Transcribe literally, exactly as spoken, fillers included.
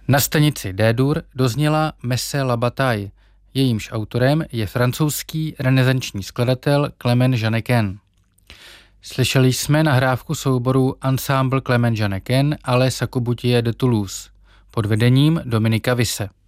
Na stanici D-dur dozněla Messe la bataille, jejímž autorem je francouzský renesanční skladatel Clément Jeannequin. Slyšeli jsme nahrávku souboru Ensemble Clément Jeannequin ale Sacobutier de Toulouse pod vedením Dominika Visse.